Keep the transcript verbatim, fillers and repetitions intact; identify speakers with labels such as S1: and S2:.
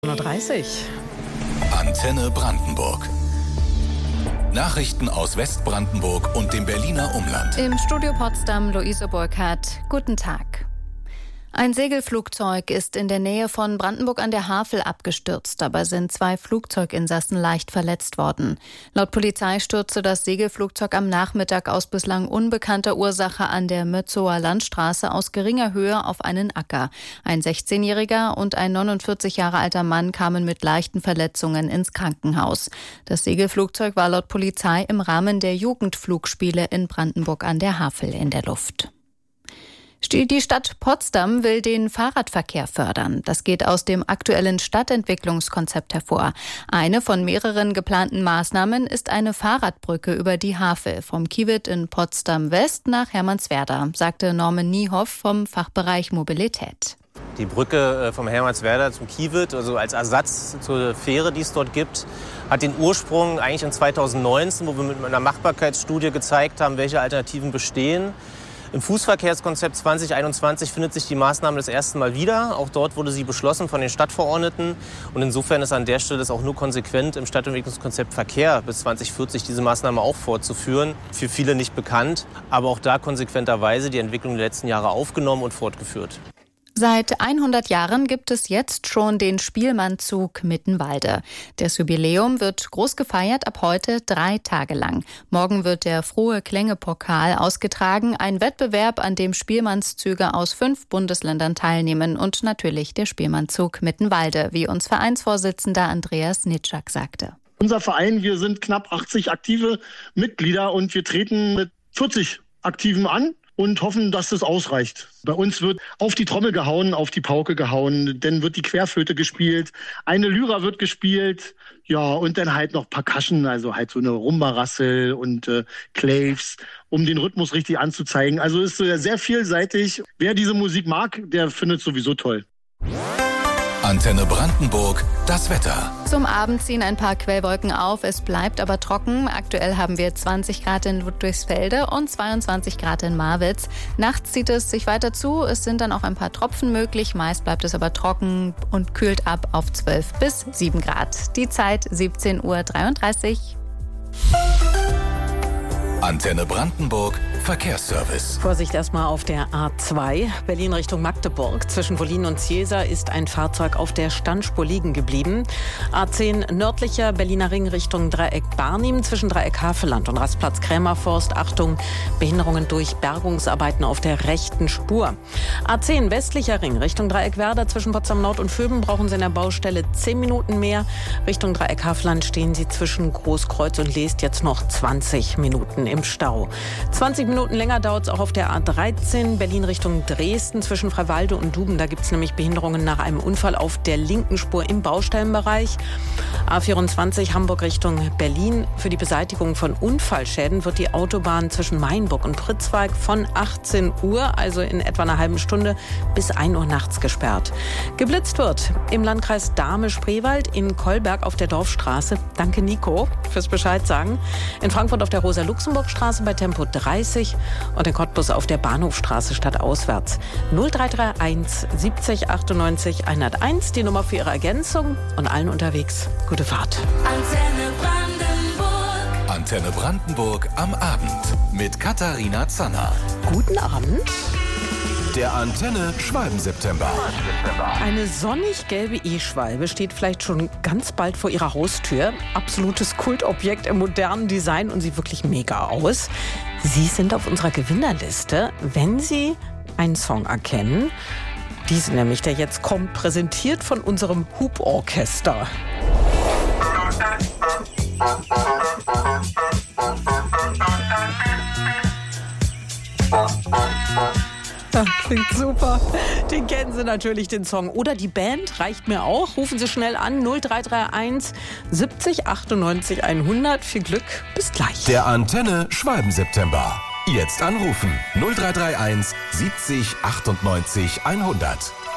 S1: dreißig.
S2: Antenne Brandenburg. Nachrichten aus Westbrandenburg und dem Berliner Umland.
S3: Im Studio Potsdam Luise Burkhardt. Guten Tag. Ein Segelflugzeug ist in der Nähe von Brandenburg an der Havel abgestürzt. Dabei sind zwei Flugzeuginsassen leicht verletzt worden. Laut Polizei stürzte das Segelflugzeug am Nachmittag aus bislang unbekannter Ursache an der Mötzower Landstraße aus geringer Höhe auf einen Acker. Ein sechzehnjähriger und ein neunundvierzig Jahre alter Mann kamen mit leichten Verletzungen ins Krankenhaus. Das Segelflugzeug war laut Polizei im Rahmen der Jugendflugspiele in Brandenburg an der Havel in der Luft. Die Stadt Potsdam will den Fahrradverkehr fördern. Das geht aus dem aktuellen Stadtentwicklungskonzept hervor. Eine von mehreren geplanten Maßnahmen ist eine Fahrradbrücke über die Havel vom Kiewit in Potsdam West nach Hermannswerder, sagte Norman Niehoff vom Fachbereich Mobilität.
S4: Die Brücke vom Hermannswerder zum Kiewit, also als Ersatz zur Fähre, die es dort gibt, hat den Ursprung eigentlich in zweitausendneunzehn, wo wir mit einer Machbarkeitsstudie gezeigt haben, welche Alternativen bestehen. Im Fußverkehrskonzept zwanzig einundzwanzig findet sich die Maßnahme das erste Mal wieder. Auch dort wurde sie beschlossen von den Stadtverordneten. Und insofern ist an der Stelle es auch nur konsequent, im Stadtentwicklungskonzept Verkehr bis zwanzig vierzig diese Maßnahme auch fortzuführen. Für viele nicht bekannt, aber auch da konsequenterweise die Entwicklung der letzten Jahre aufgenommen und fortgeführt.
S3: Seit hundert Jahren gibt es jetzt schon den Spielmannzug Mittenwalde. Das Jubiläum wird groß gefeiert, ab heute drei Tage lang. Morgen wird der Frohe Klänge-Pokal ausgetragen, ein Wettbewerb, an dem Spielmannszüge aus fünf Bundesländern teilnehmen und natürlich der Spielmannzug Mittenwalde, wie uns Vereinsvorsitzender Andreas Nitschak sagte.
S5: Unser Verein, wir sind knapp achtzig aktive Mitglieder und wir treten mit vierzig Aktiven an und hoffen, dass das ausreicht. Bei uns wird auf die Trommel gehauen, auf die Pauke gehauen, dann wird die Querflöte gespielt, eine Lyra wird gespielt, ja, und dann halt noch Percussion, also halt so eine Rumba-Rassel und äh, Claves, um den Rhythmus richtig anzuzeigen. Also ist äh, sehr vielseitig. Wer diese Musik mag, der findet es sowieso toll.
S2: Antenne Brandenburg, das Wetter.
S3: Zum Abend ziehen ein paar Quellwolken auf, es bleibt aber trocken. Aktuell haben wir zwanzig Grad in Ludwigsfelde und zweiundzwanzig Grad in Marwitz. Nachts zieht es sich weiter zu, es sind dann auch ein paar Tropfen möglich. Meist bleibt es aber trocken und kühlt ab auf zwölf bis sieben Grad. Die Zeit siebzehn Uhr dreiunddreißig.
S2: Antenne Brandenburg, Verkehrsservice.
S1: Vorsicht erstmal auf der A zwei, Berlin Richtung Magdeburg. Zwischen Wollin und Ziesa ist ein Fahrzeug auf der Standspur liegen geblieben. A zehn nördlicher Berliner Ring Richtung Dreieck Barnim. Zwischen Dreieck Havelland und Rastplatz Krämerforst. Achtung, Behinderungen durch Bergungsarbeiten auf der rechten Spur. A zehn westlicher Ring Richtung Dreieck Werder. Zwischen Potsdam Nord und Vöben brauchen Sie in der Baustelle zehn Minuten mehr. Richtung Dreieck Havelland stehen Sie zwischen Großkreuz und Leest jetzt noch zwanzig Minuten im Stau. zwanzig Minuten länger dauert es auch auf der A dreizehn, Berlin Richtung Dresden, zwischen Freiwalde und Duben. Da gibt es nämlich Behinderungen nach einem Unfall auf der linken Spur im Baustellenbereich. A vierundzwanzig, Hamburg Richtung Berlin. Für die Beseitigung von Unfallschäden wird die Autobahn zwischen Mainburg und Pritzwalk von achtzehn Uhr, also in etwa einer halben Stunde, bis ein Uhr nachts gesperrt. Geblitzt wird im Landkreis Dahme-Spreewald, in Kolberg auf der Dorfstraße. Danke Nico fürs Bescheid sagen. In Frankfurt auf der Rosa-Luxemburg-Straße bei Tempo dreißig und in Cottbus auf der Bahnhofstraße stadtauswärts. null drei drei eins siebzig achtundneunzig hunderteins, die Nummer für Ihre Ergänzung und allen unterwegs. Gute Fahrt.
S2: Antenne Brandenburg. Antenne Brandenburg am Abend mit Katharina Zanner.
S1: Guten Abend.
S2: Der Antenne Schwalben-September.
S1: Eine sonnig-gelbe E-Schwalbe steht vielleicht schon ganz bald vor Ihrer Haustür. Absolutes Kultobjekt im modernen Design und sieht wirklich mega aus. Sie sind auf unserer Gewinnerliste, wenn Sie einen Song erkennen. Diesen nämlich, der jetzt kommt, präsentiert von unserem Huborchester. Ja, klingt super. Den kennen Sie natürlich, den Song. Oder die Band, reicht mir auch. Rufen Sie schnell an, null drei drei eins siebzig achtundneunzig hundert. Viel Glück, bis gleich.
S2: Der Antenne Schwalben-September. Jetzt anrufen, null drei drei eins siebzig achtundneunzig hundert.